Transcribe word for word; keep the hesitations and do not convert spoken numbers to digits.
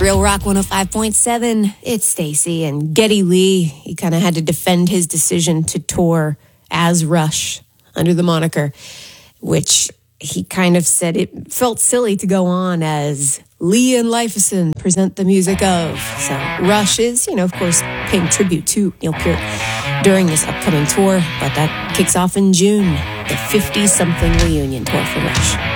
Real Rock one oh five point seven, it's Stacy. And Geddy Lee, he kind of had to defend his decision to tour as Rush under the moniker, which he kind of said it felt silly to go on as Lee and Lifeson present the music of. So Rush is, you know, of course, paying tribute to Neil Peart during this upcoming tour, but that kicks off in June, the fifty-something reunion tour for Rush.